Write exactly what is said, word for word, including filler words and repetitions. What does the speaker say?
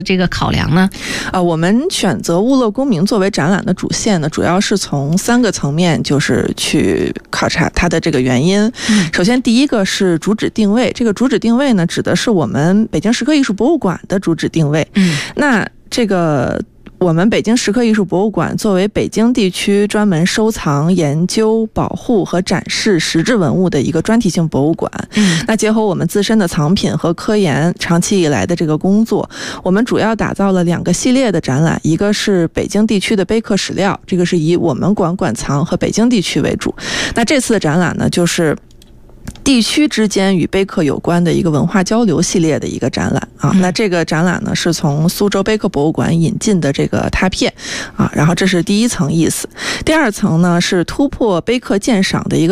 这个考量呢？ 呃，我们选择物乐公民作为展览的主线呢，主要是从三个层面，就是去考察它的这个原因。 嗯、 首先，第一个是主旨定位，这个主旨定位呢，指的是我们北京石刻艺术博物馆的主旨定位。 嗯， 那这个。我们北京石刻艺术博物馆作为北京地区专门收藏、研究、保护和展示石质文物的一个专题性博物馆， 嗯， 那结合我们自身的藏品和科研长期以来的这个工作，我们主要打造了两个系列的展览，一个是北京地区的碑刻史料，这个是以我们馆馆藏和北京地区为主。那这次的展览呢，就是地区之间与碑刻有关的一个文化交流系列的一个展览啊，那这个展览呢是从苏州碑刻博物馆引进的这个拓片啊，然后这是第一层意思。第二层呢是突破碑刻鉴赏的一个